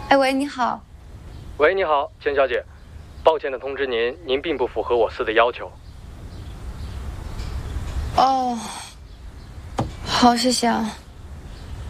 哎喂，你好。 喂，你好，钱小姐，抱歉的通知您，您并不符合我司的要求。 哦，好，谢谢啊。